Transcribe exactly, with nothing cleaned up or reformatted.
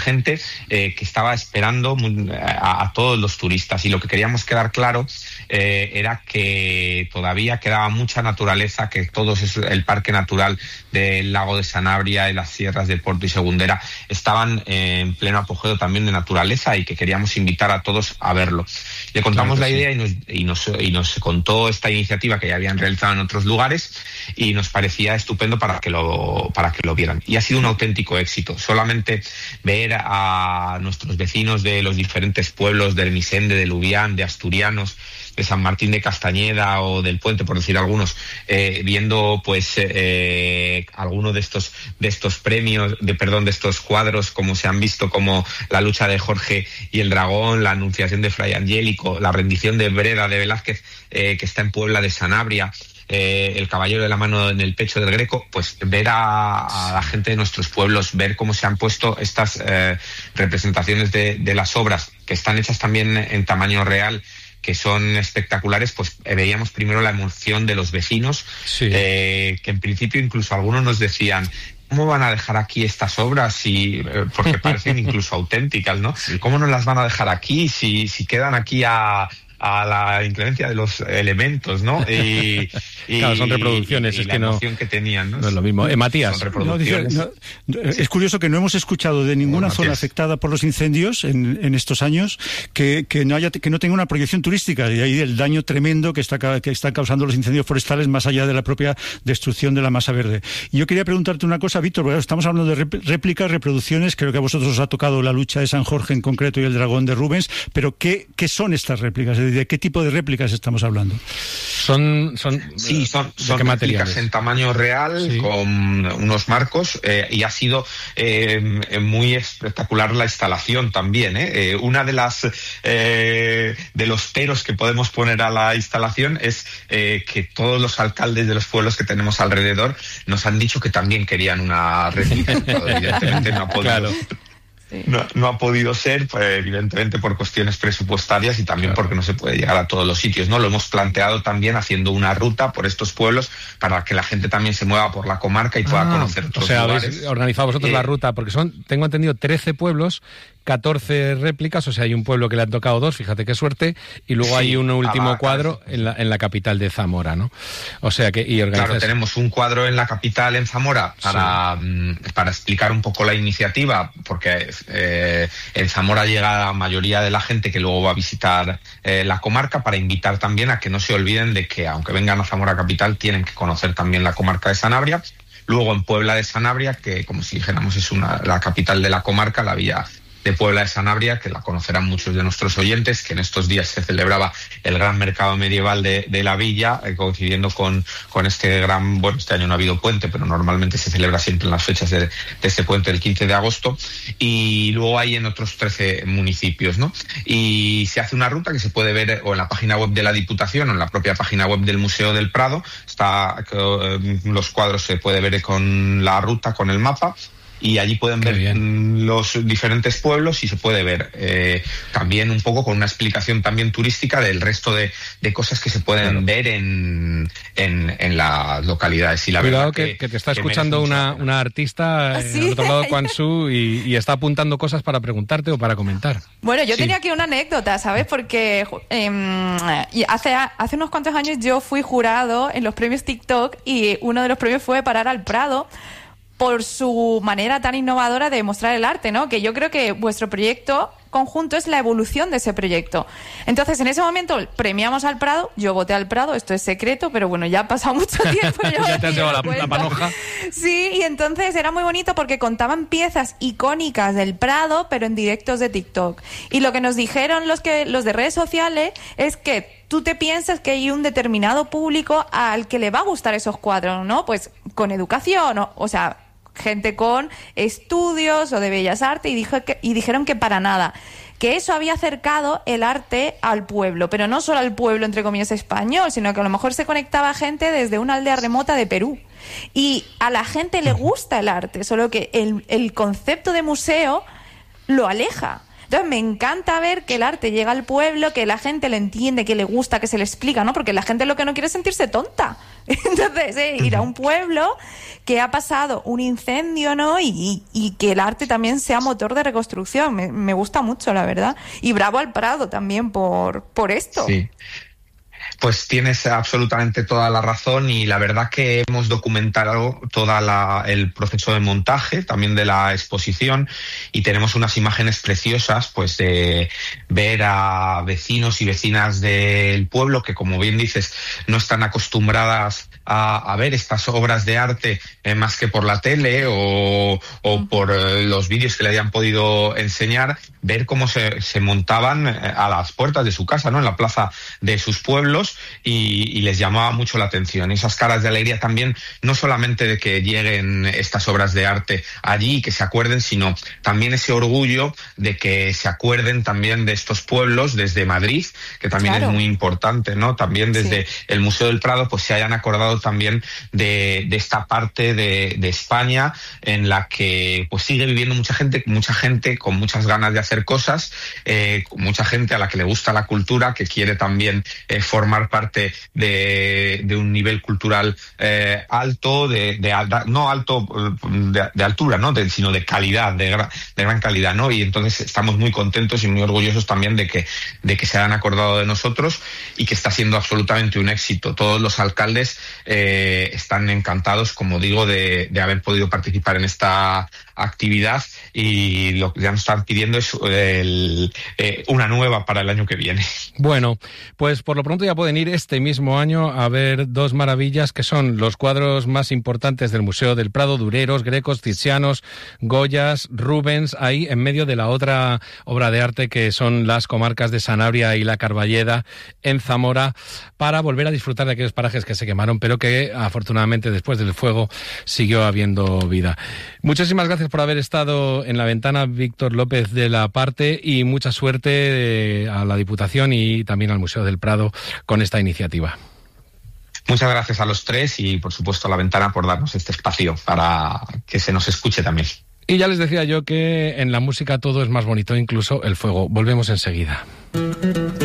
gente eh, que estaba esperando a, a todos los turistas, y lo que queríamos quedar claro eh, era que todavía quedaba mucha naturaleza, que todo es el parque natural del lago de Sanabria y las sierras de Porto y Segundera estaban eh, en pleno apogeo también de naturaleza, y que queríamos invitar a todos a verlo. Le contamos claro la idea sí. y, nos, y, nos, y nos contó esta iniciativa que ya habían realizado en otros lugares, y nos parecía estupendo para que lo para que lo vieran. Y ha sido un auténtico éxito. Solamente ver a nuestros vecinos de los diferentes pueblos de Ermessende, de Lubián, de Asturianos, de San Martín de Castañeda o del Puente, por decir algunos, eh, viendo pues eh, alguno de estos de estos premios, de perdón, de estos cuadros, como se han visto, como la lucha de Jorge y el dragón, la anunciación de Fray Angélico, la rendición de Breda de Velázquez, eh, que está en Puebla de Sanabria, eh, el caballero de la mano en el pecho del Greco, pues ver a, a la gente de nuestros pueblos, ver cómo se han puesto estas eh, representaciones de, de las obras, que están hechas también en tamaño real, que son espectaculares, pues eh, veíamos primero la emoción de los vecinos, sí. eh, que en principio incluso algunos nos decían: ¿cómo van a dejar aquí estas obras? Si, eh, porque parecen incluso auténticas, ¿no? ¿Cómo no las van a dejar aquí si, si quedan aquí a... a la inclemencia de los elementos, ¿no? Y, y claro, son reproducciones, y, y es la que no, emoción que tenían, ¿no? no es lo mismo. Eh, Matías. Son reproducciones. No, dice, no, es curioso que no hemos escuchado de ninguna zona afectada por los incendios en, en estos años que, que no haya que no tenga una proyección turística, y ahí el daño tremendo que está que están causando los incendios forestales, más allá de la propia destrucción de la masa verde. Y yo quería preguntarte una cosa, Víctor, porque estamos hablando de réplicas, reproducciones, creo que a vosotros os ha tocado la lucha de San Jorge en concreto y el dragón de Rubens, pero ¿qué, qué son estas réplicas? ¿De qué tipo de réplicas estamos hablando? Son, son, sí, son, son ¿qué réplicas materiales? En tamaño real, sí. con unos marcos, eh, y ha sido eh, muy espectacular la instalación también. ¿eh? Eh, una de las eh, de los peros que podemos poner a la instalación es eh, que todos los alcaldes de los pueblos que tenemos alrededor nos han dicho que también querían una réplica. Evidentemente no ha podido. Claro. Sí. No, no ha podido ser, pues, evidentemente por cuestiones presupuestarias y también claro. porque no se puede llegar a todos los sitios, ¿no? Lo hemos planteado también haciendo una ruta por estos pueblos para que la gente también se mueva por la comarca y pueda ah, conocer otros o sea, lugares. Habéis organizado vosotros eh, la ruta, porque son, tengo entendido, trece pueblos, catorce réplicas, o sea, hay un pueblo que le han tocado dos, fíjate qué suerte, y luego sí, hay un último la, cuadro en la, en la capital de Zamora, ¿no? O sea que... Y organizas... Claro, tenemos un cuadro en la capital, en Zamora, para, sí. para explicar un poco la iniciativa, porque eh, en Zamora llega la mayoría de la gente que luego va a visitar eh, la comarca, para invitar también a que no se olviden de que, aunque vengan a Zamora capital, tienen que conocer también la comarca de Sanabria. Luego en Puebla de Sanabria, que como si dijéramos es una, la capital de la comarca, la villa de Puebla de Sanabria, que la conocerán muchos de nuestros oyentes, que en estos días se celebraba el gran mercado medieval de, de la villa, eh, coincidiendo con, con este gran, bueno, este año no ha habido puente, pero normalmente se celebra siempre en las fechas de, de este puente, el quince de agosto, y luego hay en otros trece municipios, ¿no? Y se hace una ruta que se puede ver o en la página web de la Diputación o en la propia página web del Museo del Prado, está, eh, los cuadros se puede ver con la ruta, con el mapa, y allí pueden Qué ver bien. los diferentes pueblos, y se puede ver eh, también un poco con una explicación también turística del resto de, de cosas que se pueden claro. ver en, en, en las localidades. Y la Cuidado verdad que, que, que te está que escuchando una, una artista ¿Sí? al otro lado de Quan Su y, y está apuntando cosas para preguntarte o para comentar. Bueno, yo sí. tenía aquí una anécdota, ¿sabes? Porque eh, hace, hace unos cuantos años yo fui jurado en los premios TikTok, y uno de los premios fue Parar al Prado, por su manera tan innovadora de mostrar el arte, ¿no? Que yo creo que vuestro proyecto conjunto es la evolución de ese proyecto. Entonces, en ese momento premiamos al Prado, yo voté al Prado, esto es secreto, pero bueno, ya ha pasado mucho tiempo. Ya te has llevado la, la panoja. Sí, y entonces era muy bonito porque contaban piezas icónicas del Prado, pero en directos de TikTok. Y lo que nos dijeron los que los de redes sociales es que tú te piensas que hay un determinado público al que le va a gustar esos cuadros, ¿no? Pues con educación, o, o sea, gente con estudios o de bellas artes, y, dijo que, y dijeron que para nada, que eso había acercado el arte al pueblo, pero no solo al pueblo, entre comillas, español, sino que a lo mejor se conectaba gente desde una aldea remota de Perú. Y a la gente le gusta el arte, solo que el, el concepto de museo lo aleja. Entonces me encanta ver que el arte llega al pueblo, que la gente le entiende, que le gusta, que se le explica, ¿no? Porque la gente lo que no quiere es sentirse tonta. Entonces, eh, ir a un pueblo que ha pasado un incendio, ¿no? Y, y que el arte también sea motor de reconstrucción. Me, me gusta mucho, la verdad. Y bravo al Prado también por, por esto. Sí. Pues tienes absolutamente toda la razón, y la verdad que hemos documentado todo el proceso de montaje también de la exposición, y tenemos unas imágenes preciosas pues de ver a vecinos y vecinas del pueblo que, como bien dices, no están acostumbradas a, a ver estas obras de arte eh, más que por la tele o, o mm. por eh, los vídeos que le hayan podido enseñar, ver cómo se, se montaban a las puertas de su casa, ¿no? En la plaza de sus pueblos. Y, y les llamaba mucho la atención. Esas caras de alegría también, no solamente de que lleguen estas obras de arte allí y que se acuerden, sino también ese orgullo de que se acuerden también de estos pueblos desde Madrid, que también claro. es muy importante, ¿no? También desde sí. el Museo del Prado, pues se hayan acordado también de, de esta parte de, de España en la que pues sigue viviendo mucha gente, mucha gente con muchas ganas de hacer cosas, eh, mucha gente a la que le gusta la cultura, que quiere también eh, formar parte de, de un nivel cultural eh, alto, de, de alta, no alto de, de altura, ¿no? De, sino de calidad, de, gra, de gran calidad, ¿no? Y entonces estamos muy contentos y muy orgullosos también de que, de que se hayan acordado de nosotros, y que está siendo absolutamente un éxito. Todos los alcaldes eh, están encantados, como digo, de, de haber podido participar en esta actividad, y lo que ya nos están pidiendo es el, eh, una nueva para el año que viene. Bueno, pues por lo pronto ya pueden ir este mismo año a ver dos maravillas que son los cuadros más importantes del Museo del Prado: Dureros, Grecos, Tizianos, Goyas, Rubens, ahí en medio de la otra obra de arte que son las comarcas de Sanabria y la Carballeda en Zamora, para volver a disfrutar de aquellos parajes que se quemaron, pero que afortunadamente después del fuego siguió habiendo vida. Muchísimas gracias por haber estado en La Ventana, Víctor López de la Parte, y mucha suerte a la Diputación y también al Museo del Prado con esta iniciativa. Muchas gracias a los tres y, por supuesto, a La Ventana por darnos este espacio para que se nos escuche también. Y ya les decía yo que en la música todo es más bonito, incluso el fuego. Volvemos enseguida.